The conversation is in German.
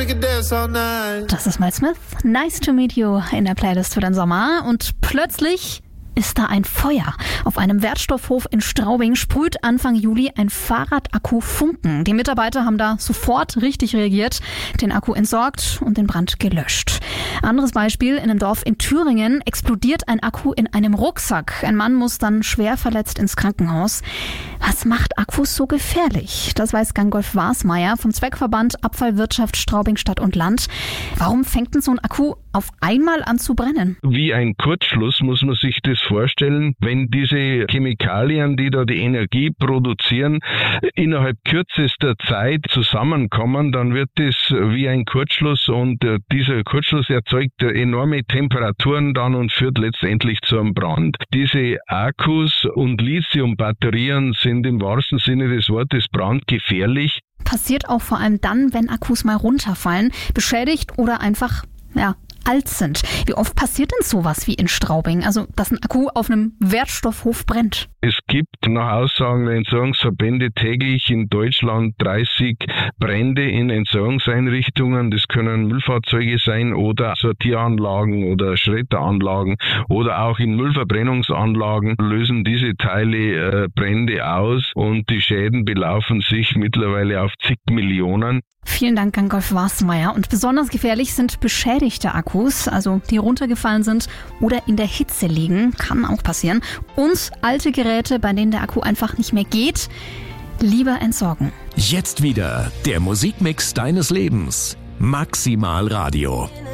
could dance all night. Das ist Mel Smith. Nice to meet you in der Playlist für den Sommer. Und plötzlich ist da ein Feuer. Auf einem Wertstoffhof in Straubing sprüht Anfang Juli ein Fahrradakku Funken. Die Mitarbeiter haben da sofort richtig reagiert, den Akku entsorgt und den Brand gelöscht. Anderes Beispiel, in einem Dorf in Thüringen explodiert ein Akku in einem Rucksack. Ein Mann muss dann schwer verletzt ins Krankenhaus. Was macht Akkus so gefährlich? Das weiß Gangolf Wasmeier vom Zweckverband Abfallwirtschaft Straubing Stadt und Land. Warum fängt denn so ein Akku auf einmal an zu brennen? Wie ein Kurzschluss muss man sich das vorstellen, wenn diese Chemikalien, die da die Energie produzieren, innerhalb kürzester Zeit zusammenkommen, dann wird das wie ein Kurzschluss und dieser Kurzschluss erzeugt enorme Temperaturen dann und führt letztendlich zu einem Brand. Diese Akkus und Lithiumbatterien sind im wahrsten Sinne des Wortes brandgefährlich. Passiert auch vor allem dann, wenn Akkus mal runterfallen, beschädigt oder einfach, alt sind. Wie oft passiert denn sowas wie in Straubing? Also, dass ein Akku auf einem Wertstoffhof brennt? Es gibt nach Aussagen der Entsorgungsverbände täglich in Deutschland 30 Brände in Entsorgungseinrichtungen. Das können Müllfahrzeuge sein oder Sortieranlagen oder Schredderanlagen oder auch in Müllverbrennungsanlagen lösen diese Teile Brände aus und die Schäden belaufen sich mittlerweile auf zig Millionen. Vielen Dank, Gangolf Wasmeier. Und besonders gefährlich sind beschädigte Akkus, also die runtergefallen sind oder in der Hitze liegen. Kann auch passieren. Und alte Geräte, bei denen der Akku einfach nicht mehr geht, lieber entsorgen. Jetzt wieder der Musikmix deines Lebens. Maximal Radio.